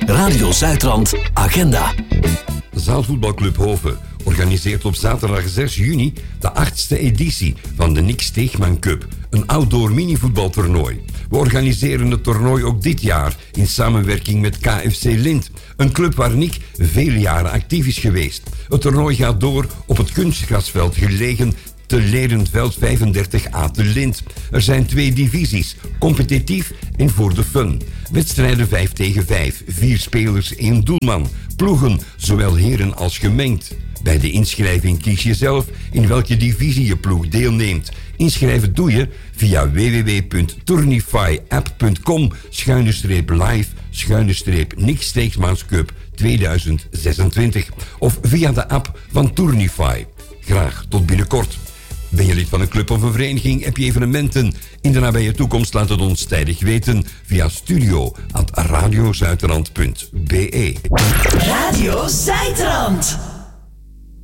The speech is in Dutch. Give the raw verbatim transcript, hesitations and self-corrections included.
Radio Zuidrand Agenda. Zaalvoetbalclub Hoven organiseert op zaterdag zes juni de achtste editie van de Nick Steegman Cup, een outdoor minivoetbaltoernooi. We organiseren het toernooi ook dit jaar in samenwerking met K F C Lint, een club waar Nick vele jaren actief is geweest. Het toernooi gaat door op het kunstgrasveld gelegen te Lerenveld vijfendertig A te Lint. Er zijn twee divisies, competitief en voor de fun. Wedstrijden vijf tegen vijf, vier spelers, één doelman. Ploegen, zowel heren als gemengd. Bij de inschrijving kies je zelf in welke divisie je ploeg deelneemt. Inschrijven doe je via w w w punt tournifyapp punt com schuine streep live schuine streep Nick Steegmans Cup tweeduizend zesentwintig of via de app van Tournify. Graag tot binnenkort. Ben je lid van een club of een vereniging? Heb je evenementen in de nabije toekomst? Laat het ons tijdig weten via studio at radiozuidrand punt b e. Radio Zuidrand.